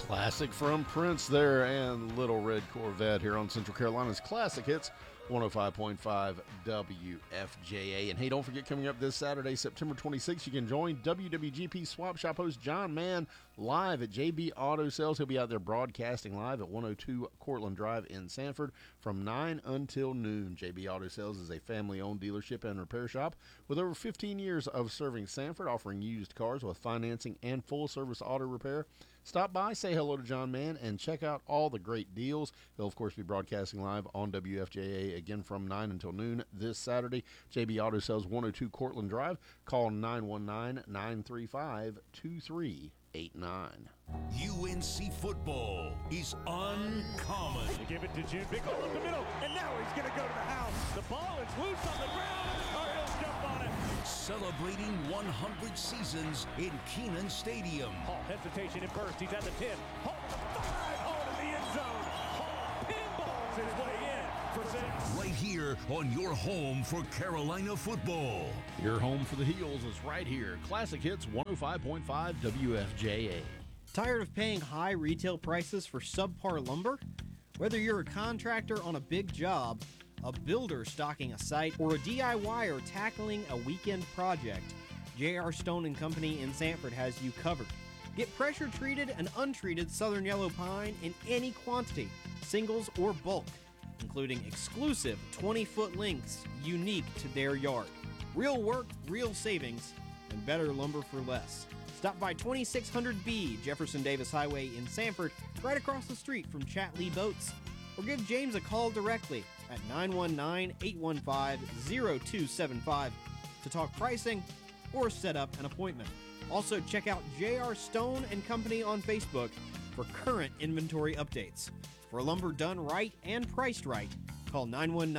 Classic from Prince there and Little Red Corvette here on Central Carolina's Classic Hits 105.5 WFJA. And hey, don't forget, coming up this Saturday, September 26th, you can join WWGP Swap Shop host John Mann live at JB Auto Sales. He'll be out there broadcasting live at 102 Cortland Drive in Sanford from 9 until noon. JB Auto Sales is a family-owned dealership and repair shop with over 15 years of serving Sanford, offering used cars with financing and full-service auto repair. Stop by, say hello to John Mann, and check out all the great deals. He'll, of course, be broadcasting live on WFJA again from 9 until noon this Saturday. JB Auto Sales, 102 Cortland Drive. Call 919-935-2389. UNC football is uncommon. They give it to June. Big hole up the middle, and now he's going to go to the house. The ball is loose on the ground, and the Cardinals jump on it. Celebrating 100 seasons in Kenan Stadium. Hall, hesitation at first. He's at the 10. Hall to the 5. Hall to the end zone. Hall pinballs his way in for 6. Right here on your home for Carolina football. Your home for the Heels is right here. Classic Hits 105.5 WFJA. Tired of paying high retail prices for subpar lumber? Whether you're a contractor on a big job, a builder stocking a site, or a DIYer tackling a weekend project, J.R. Stone & Company in Sanford has you covered. Get pressure-treated and untreated southern yellow pine in any quantity, singles or bulk, including exclusive 20-foot lengths unique to their yard. Real work, real savings, and better lumber for less. Stop by 2600B Jefferson Davis Highway in Sanford, right across the street from Chatley Boats, or give James a call directly at 919-815-0275 to talk pricing or set up an appointment. Also, check out J.R. Stone & Company on Facebook for current inventory updates. For lumber done right and priced right, call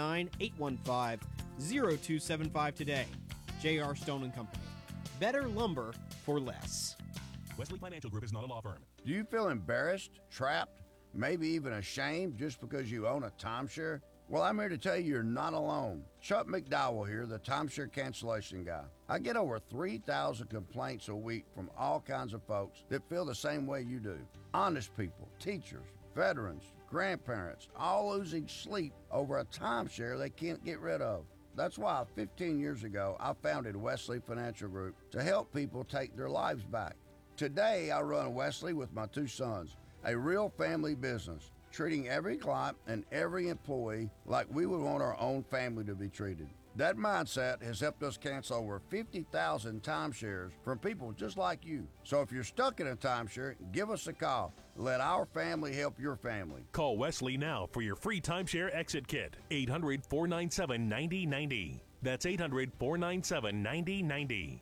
919-815-0275 today. J.R. Stone & Company. Better lumber for less. Wesley Financial Group is not a law firm. Do you feel embarrassed, trapped, maybe even ashamed just because you own a timeshare? Well, I'm here to tell you you're not alone. Chuck McDowell here, the timeshare cancellation guy. I get over 3,000 complaints a week from all kinds of folks that feel the same way you do. Honest people, teachers, veterans, grandparents, all losing sleep over a timeshare they can't get rid of. That's why 15 years ago, I founded Wesley Financial Group to help people take their lives back. Today, I run Wesley with my 2 sons, a real family business, treating every client and every employee like we would want our own family to be treated. That mindset has helped us cancel over 50,000 timeshares from people just like you. So if you're stuck in a timeshare, give us a call. Let our family help your family. Call Wesley now for your free timeshare exit kit. 800-497-9090. That's 800-497-9090.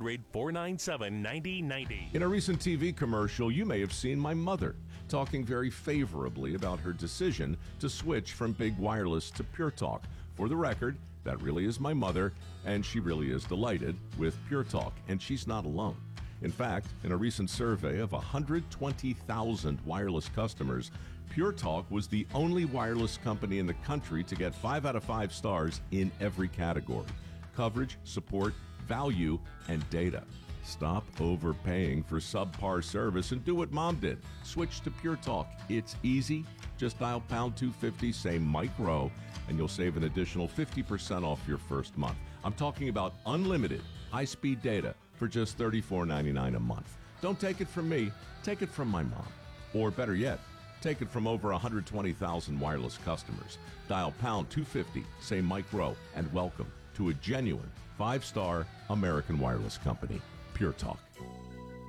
800-497-9090. In a recent TV commercial, you may have seen my mother talking very favorably about her decision to switch from Big Wireless to Pure Talk. For the record, that really is my mother, and she really is delighted with Pure Talk, and she's not alone. In fact, in a recent survey of 120,000 wireless customers, Pure Talk was the only wireless company in the country to get 5 out of 5 stars in every category: coverage, support, value, and data. Stop overpaying for subpar service and do what Mom did. Switch to Pure Talk. It's easy. Just dial pound 250, say Mike Rowe, and you'll save an additional 50% off your first month. I'm talking about unlimited high-speed data for just $34.99 a month. Don't take it from me, take it from my mom. Or better yet, take it from over 120,000 wireless customers. Dial pound 250, say Mike Rowe, and welcome to a genuine 5-star American wireless company, Pure Talk.